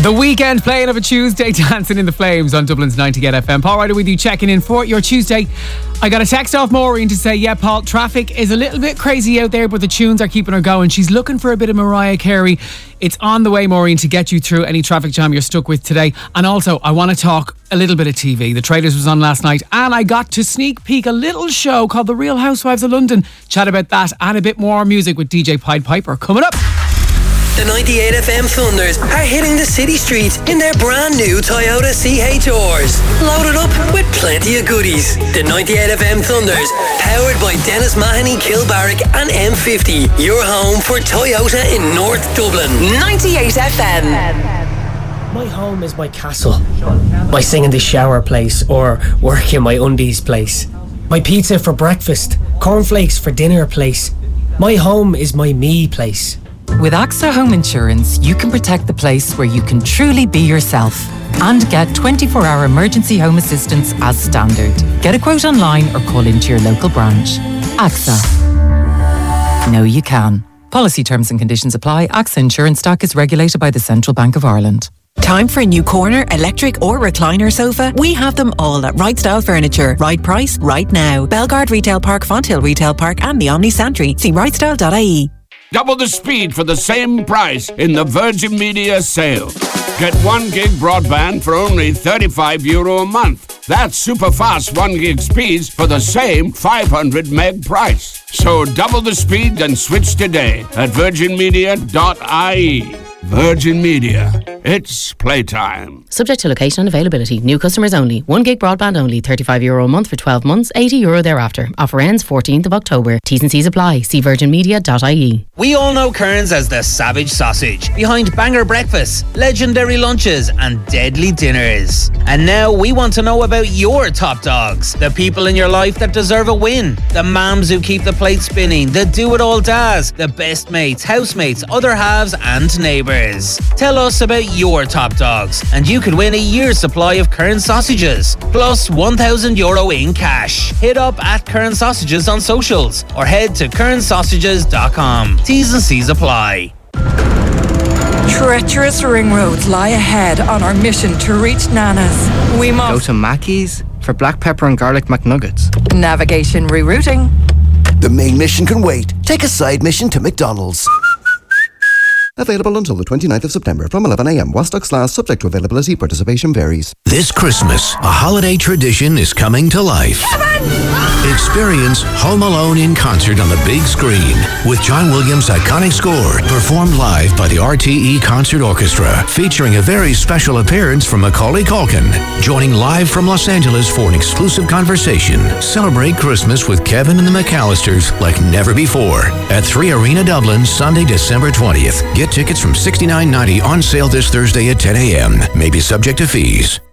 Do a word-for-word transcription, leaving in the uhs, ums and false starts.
The Weekend playing of a Tuesday, Dancing in the Flames on Dublin's ninety-eight F M. Paul Ryder with you, checking in for your Tuesday. I got a text off Maureen to say, yeah, Paul, traffic is a little bit crazy out there, but the tunes are keeping her going. She's looking for a bit of Mariah Carey. It's on the way, Maureen, to get you through any traffic jam you're stuck with today. And also, I want to talk a little bit of T V. The Traitors was on last night, and I got to sneak peek a little show called The Real Housewives of London. Chat about that and a bit more music with D J Pied Piper coming up. The ninety-eight F M Thunders are hitting the city streets in their brand new Toyota C H Rs. Loaded up with plenty of goodies. The ninety-eight F M Thunders, powered by Dennis Mahoney, Kilbarrack and M fifty. Your home for Toyota in North Dublin. ninety-eight F M. My home is my castle. My sing in the shower place or work in my undies place. My pizza for breakfast, cornflakes for dinner place. My home is my me place. With AXA Home Insurance, you can protect the place where you can truly be yourself and get twenty-four hour emergency home assistance as standard. Get a quote online or call into your local branch. AXA. Know you can. Policy terms and conditions apply. AXA Insurance Stock is regulated by the Central Bank of Ireland. Time for a new corner, electric or recliner sofa? We have them all at Right Style Furniture. Right price, right now. Belgard Retail Park, Fonthill Retail Park and the Omni Santry. See right style dot I E. Double the speed for the same price in the Virgin Media sale. Get one gig broadband for only thirty-five euro a month. That's super fast one gig speeds for the same five hundred meg price. So double the speed and switch today at virgin media dot I E. Virgin Media. It's playtime. Subject to location and availability. New customers only. One gig broadband only. thirty-five euro a month for twelve months. eighty euro thereafter. Offer ends fourteenth of October. T's and C's apply. See virgin media dot I E. We all know Kearns as the savage sausage, behind banger breakfasts, legendary lunches and deadly dinners. And now we want to know about your top dogs. The people in your life that deserve a win. The mams who keep the plate spinning. The do-it-all dads. The best mates, housemates, other halves and neighbours. Tell us about your top dogs and you could win a year's supply of Kearns sausages plus one thousand euro in cash. Hit up at Kearns Sausages on socials or head to kearns sausages dot com. T's and C's apply. Treacherous ring roads lie ahead on our mission to reach Nana's. We must go to Mackey's for black pepper and garlic McNuggets. Navigation rerouting. The main mission can wait. Take a side mission to McDonald's. Available until the twenty-ninth of September from eleven a.m. While stocks last, subject to availability, participation varies. This Christmas, a holiday tradition is coming to life. Experience Home Alone in concert on the big screen with John Williams' iconic score performed live by the R T E Concert Orchestra, featuring a very special appearance from Macaulay Culkin. Joining live from Los Angeles for an exclusive conversation. Celebrate Christmas with Kevin and the McAllisters like never before at three Arena Dublin, Sunday, December twentieth. Get tickets from sixty-nine ninety on sale this Thursday at ten a.m. May be subject to fees.